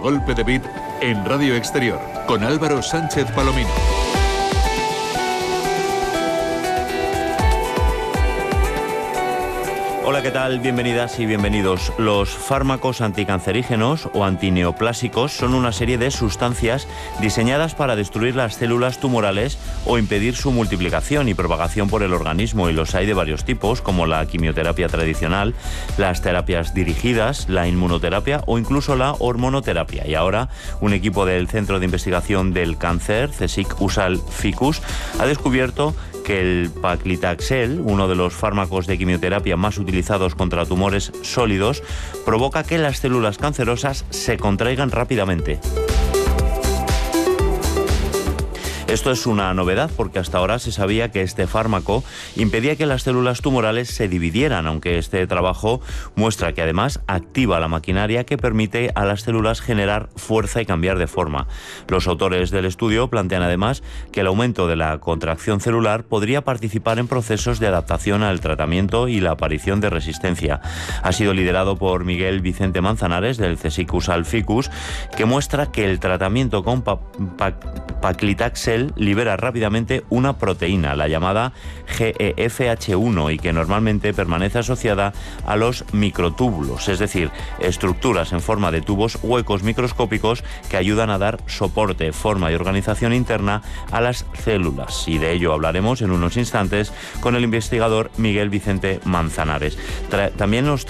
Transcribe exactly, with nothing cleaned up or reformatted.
Contragolpe de Beat en Radio Exterior con Álvaro Sánchez Palomino. Hola, ¿qué tal? Bienvenidas y bienvenidos. Los fármacos anticancerígenos o antineoplásicos son una serie de sustancias diseñadas para destruir las células tumorales o impedir su multiplicación y propagación por el organismo, y los hay de varios tipos, como la quimioterapia tradicional, las terapias dirigidas, la inmunoterapia o incluso la hormonoterapia. Y ahora un equipo del Centro de Investigación del Cáncer, CSIC USAL Ficus, ha descubierto que el paclitaxel, uno de los fármacos de quimioterapia más utilizados contra tumores sólidos, provoca que las células cancerosas se contraigan rápidamente. Esto es una novedad porque hasta ahora se sabía que este fármaco impedía que las células tumorales se dividieran, aunque este trabajo muestra que además activa la maquinaria que permite a las células generar fuerza y cambiar de forma. Los autores del estudio plantean además que el aumento de la contracción celular podría participar en procesos de adaptación al tratamiento y la aparición de resistencia. Ha sido liderado por Miguel Vicente Manzanares del CSIC USAL Ficus, que muestra que el tratamiento con pa pa paclitaxel libera rápidamente una proteína, la llamada G E F H uno, y que normalmente permanece asociada a los microtúbulos, es decir, estructuras en forma de tubos huecos microscópicos que ayudan a dar soporte, forma y organización interna a las células. Y de ello hablaremos en unos instantes con el investigador Miguel Vicente Manzanares. Tra- también nos